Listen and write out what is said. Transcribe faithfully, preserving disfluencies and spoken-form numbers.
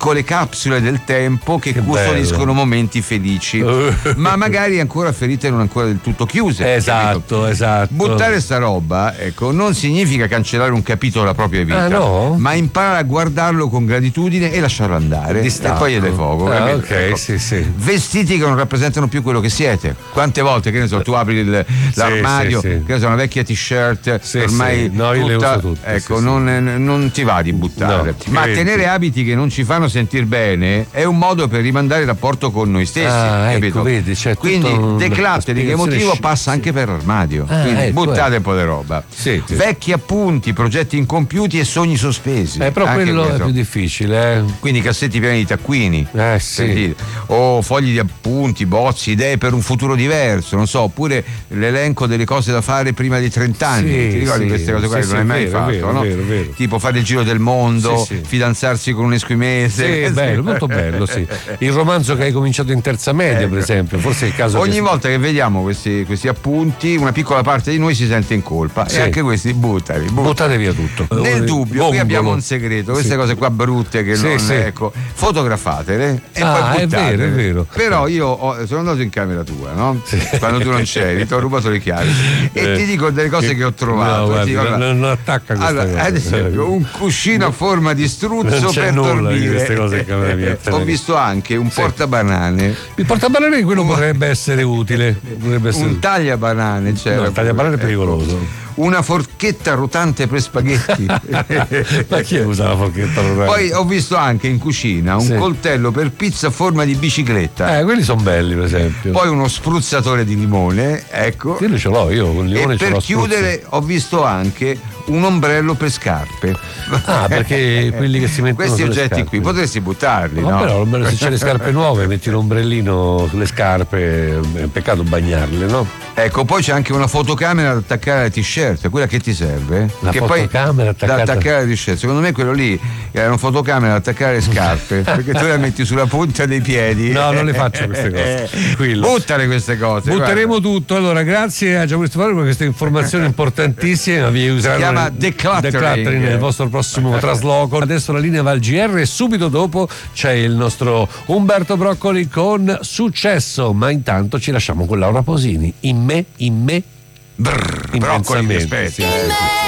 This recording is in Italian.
piccole capsule del tempo che, che custodiscono bello. momenti felici, ma magari ancora ferite non ancora del tutto chiuse. Esatto, capito? esatto. Buttare sta roba, ecco, non significa cancellare un capitolo della propria vita, ah, no? ma imparare a guardarlo con gratitudine e lasciarlo andare. Distacco. E poi gli dai fuoco. Ah, ok, ecco. sì, sì. Vestiti che non rappresentano più quello che siete. Quante volte, che ne so, tu apri il, l'armadio, sì, sì, sì. che ne so, una vecchia t-shirt, sì, ormai sì. No, io tutta, le uso tutte, ecco, sì, non, sì. non ti va di buttare. No, ma credi. tenere abiti che non ci fanno sentire bene è un modo per rimandare il rapporto con noi stessi. Ah, capito? Ecco, vedi, c'è quindi decluttering emotivo passa anche per l'armadio. Ah, quindi ecco, buttate eh. un po' di roba. Sì, sì. Vecchi appunti, progetti incompiuti e sogni sospesi. Eh, però anche quello questo. è più difficile. Eh. Quindi cassetti pieni di taccuini. Eh sì. O fogli di appunti, bozzi, idee per un futuro diverso, non so, oppure l'elenco delle cose da fare prima dei trent'anni. Sì, ti ricordi sì, queste cose qua sì, che non sì, hai mai vero, fatto, vero, no? vero, vero. Tipo fare il giro del mondo, sì, sì. fidanzarsi con un esquimese. Sì, bello, molto bello, sì. Il romanzo che hai cominciato in terza media, ecco. per esempio, forse è il caso. Ogni che... volta che vediamo questi, questi appunti, una piccola parte di noi si sente in colpa, sì. e anche questi buttali, buttali. Buttate via tutto. Nel dubbio, Bongolo. qui abbiamo un segreto, queste sì. cose qua brutte che sì, non sì. ecco, fotografatele e ah, poi buttatele. È vero, è vero. Però io ho, sono andato in camera tua, no? Sì. Quando tu non c'eri, ti ho rubato le chiavi e eh, ti dico delle cose che, che ho trovato. No, guarda, dico, allora, non, non attacca questa allora, cosa. Ad esempio, un cuscino a forma di struzzo non c'è per nulla dormire. Di queste cose in camera mia. Ho visto anche un sì. portabanane. Il portabanane quello un... potrebbe essere utile. Potrebbe essere... Un tagliabanane c'era. No, il tagliabanane è pericoloso. Una forchetta rotante per spaghetti. Ma chi usa la forchetta rotante? Poi ho visto anche in cucina un sì. coltello per pizza a forma di bicicletta. Eh, quelli sono belli, per esempio. Poi uno spruzzatore di limone, ecco. Quello ce l'ho io, con il limone e ce l'ho. per chiudere ho visto anche un ombrello per scarpe. Ah, perché quelli che si mettono questi sulle oggetti scarpe. qui potresti buttarli, ma no? Però se c'è le scarpe nuove metti l'ombrellino sulle scarpe, è un peccato bagnarle, no? Ecco, poi c'è anche una fotocamera da attaccare alle t-shirt, quella che ti serve? La che fotocamera poi da attaccare alle t-shirt. Secondo me quello lì era una fotocamera da attaccare alle scarpe, perché tu la metti sulla punta dei piedi. No, non le faccio queste cose. Quello. Buttale queste cose. Butteremo guarda. tutto. Allora, grazie a Gianluigi Stefano per queste informazioni importantissime. Vi useranno si chiama nel, decluttering. decluttering nel vostro prossimo trasloco. Adesso la linea va al G R e subito dopo c'è il nostro Umberto Broccoli con Successo. Ma intanto ci lasciamo con Laura Pausini. In me, in me. Brrr, Broccoli, aspetta. Sì, sì, sì.